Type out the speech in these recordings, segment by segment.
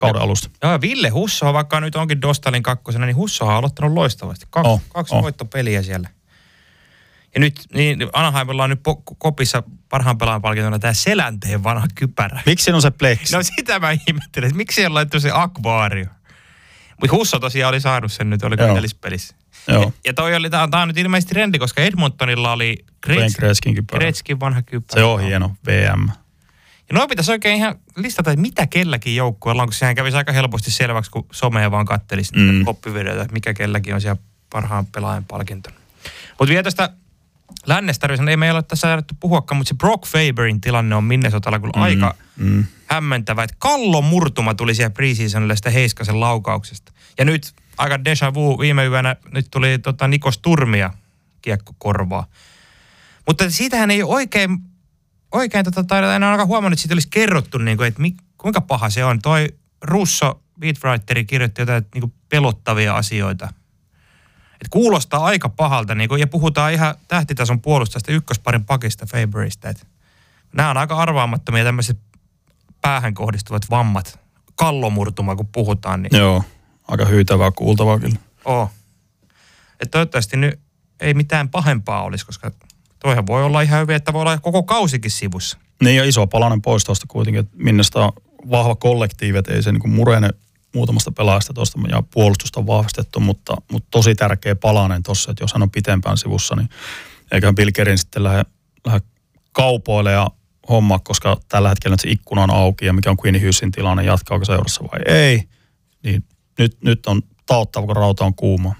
kauden alusta. Joo, Ville Husso, vaikka nyt onkin Dostalin kakkosena, niin Husso on aloittanut loistavasti. Kaksi voittopeliä siellä. Ja nyt niin Anaheimilla on nyt kopissa parhaan pelaajan palkintona tämä Selänteen vanha kypärä. Miksi siinä on se pleksi? No sitä mä ihmettelen, että miksi siellä on laittu se akvaario. Mutta Husso tosiaan oli saanut sen nyt, oli neljäspelissä. Ja tää on nyt ilmeisesti trendi, koska Edmontonilla oli Gretzkin vanha kypärä. Se on hieno, VM. Ja noin pitäisi oikein ihan listata, että mitä kelläkin joukkueella on, kun sehän kävisi aika helposti selväksi, kun somea vaan kattelisi loppuvideoita, että mikä kelläkin on siellä parhaan pelaajan palkintona. Mutta vielä tästä lännestä, ei meillä ole tässä järjetty puhuakaan, mutta se Brock Faberin tilanne on Minnesotalla kyllä aika hämmentävä. Että kallon murtuma tuli siellä preseasonille sitä Heiskasen laukauksesta. Ja nyt aika déjà vu viime yönä, nyt tuli Nikos Turmia kiekko korvaa. Mutta siitähän ei oikein en ole aika huomannut, että siitä olisi kerrottu, että kuinka paha se on. Toi Russo, beatwriteri, kirjoitti jotain pelottavia asioita. Et kuulostaa aika pahalta, ja puhutaan ihan tähtitason puolustajasta, ykkösparin pakista Faberista. Nämä on aika arvaamattomia tämmöiset päähän kohdistuvat vammat. Kallomurtuma, kun puhutaan. Niin. Joo, aika hyytävää kuultavaa kyllä. Että toivottavasti nyt ei mitään pahempaa olisi, koska toihan voi olla ihan hyvin, että voi olla koko kausikin sivussa. Niin ja iso palanen pois tuosta kuitenkin, että Minnestä on vahva kollektiivi, että ei se murene muutamasta pelaajasta tuosta ja puolustusta on vahvistettu, mutta tosi tärkeä palanen tuossa, että jos hän on pitempään sivussa, niin eiköhän Bill Guerin sitten lähde kaupoille ja hommaa, koska tällä hetkellä se ikkuna on auki ja mikä on Quinn Hughesin tilanne, jatkaako seurassa vai ei, niin nyt on taottava, kun rauta on kuuma.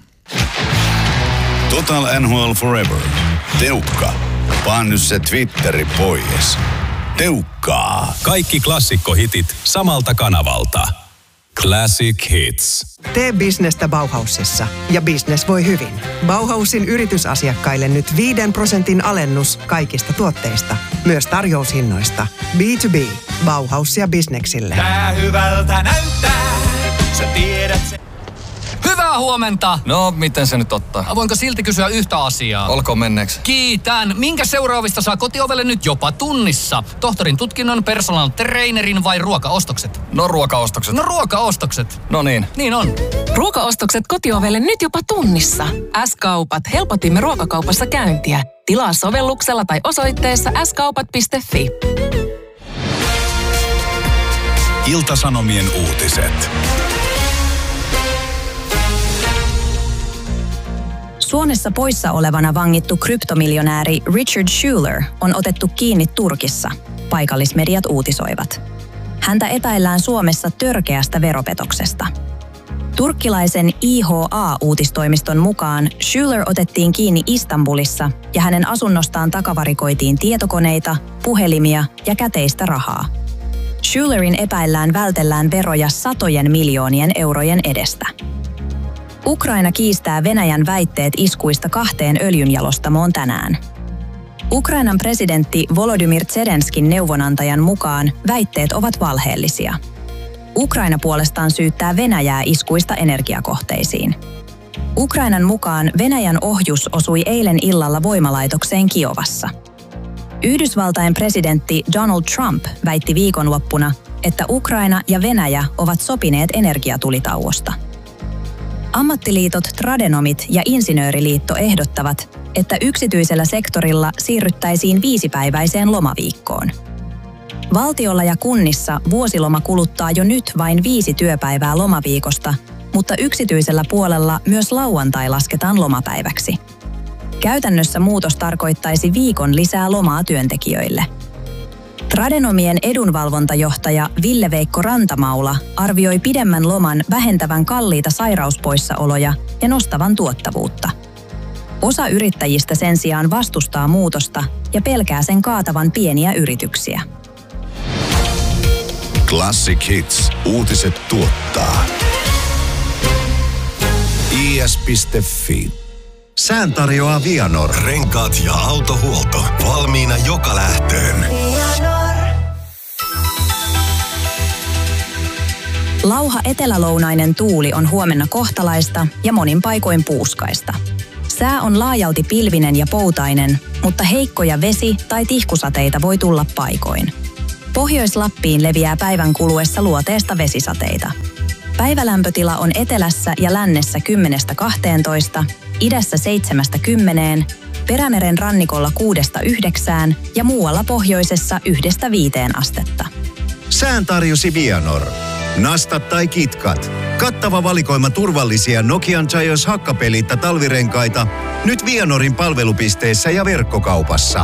Total NHL Forever. Teukka. Paan nyt se Twitteri pois. Teukkaa. Kaikki klassikkohitit samalta kanavalta. Classic Hits. Tee bisnestä Bauhausissa ja business voi hyvin. Bauhausin yritysasiakkaille nyt 5% alennus kaikista tuotteista, myös tarjoushinnoista. B2B. Bauhaus ja bisneksille. Tää hyvältä näyttää, sä tiedät se. Hyvää huomenta! No, miten se nyt ottaa? Voinko silti kysyä yhtä asiaa? Olkoon menneeksi. Kiitän! Minkä seuraavista saa kotiovelle nyt jopa tunnissa? Tohtorin tutkinnon, personal trainerin vai ruokaostokset? No ruokaostokset. No ruokaostokset. No niin. Niin on. Ruokaostokset kotiovelle nyt jopa tunnissa. S-kaupat. Helpotimme ruokakaupassa käyntiä. Tilaa sovelluksella tai osoitteessa skaupat.fi. Ilta-Sanomien uutiset. Suonessa poissa olevana vangittu kryptomiljonääri Richard Schuller on otettu kiinni Turkissa, paikallismediat uutisoivat. Häntä epäillään Suomessa törkeästä veropetoksesta. Turkkilaisen IHA-uutistoimiston mukaan Schuller otettiin kiinni Istanbulissa ja hänen asunnostaan takavarikoitiin tietokoneita, puhelimia ja käteistä rahaa. Schullerin epäillään vältellään veroja satojen miljoonien eurojen edestä. Ukraina kiistää Venäjän väitteet iskuista 2 öljynjalostamoon tänään. Ukrainan presidentti Volodymyr Zelenskin neuvonantajan mukaan väitteet ovat valheellisia. Ukraina puolestaan syyttää Venäjää iskuista energiakohteisiin. Ukrainan mukaan Venäjän ohjus osui eilen illalla voimalaitokseen Kiovassa. Yhdysvaltain presidentti Donald Trump väitti viikonloppuna, että Ukraina ja Venäjä ovat sopineet energiatulitauosta. Ammattiliitot Tradenomit ja Insinööriliitto ehdottavat, että yksityisellä sektorilla siirryttäisiin 5-päiväiseen lomaviikkoon. Valtiolla ja kunnissa vuosiloma kuluttaa jo nyt vain 5 työpäivää lomaviikosta, mutta yksityisellä puolella myös lauantai lasketaan lomapäiväksi. Käytännössä muutos tarkoittaisi viikon lisää lomaa työntekijöille. Tradenomien edunvalvontajohtaja Ville-Veikko Rantamaula arvioi pidemmän loman vähentävän kalliita sairauspoissaoloja ja nostavan tuottavuutta. Osa yrittäjistä sen sijaan vastustaa muutosta ja pelkää sen kaatavan pieniä yrityksiä. Classic Hits. Uutiset tuottaa. is.fi. Sään tarjoaa Vianor. Renkaat ja autohuolto. Valmiina joka lähtöön. Lauha etelälounainen tuuli on huomenna kohtalaista ja monin paikoin puuskaista. Sää on laajalti pilvinen ja poutainen, mutta heikkoja vesi- tai tihkusateita voi tulla paikoin. Pohjois-Lappiin leviää päivän kuluessa luoteesta vesisateita. Päivälämpötila on etelässä ja lännessä 10–12, idässä 7–10, Perämeren rannikolla 6–9 ja muualla pohjoisessa 1–5 astetta. Sään tarjosi Vianor. Nastat tai kitkat. Kattava valikoima turvallisia Nokian Giants hakkapeliitta talvirenkaita nyt Vianorin palvelupisteissä ja verkkokaupassa.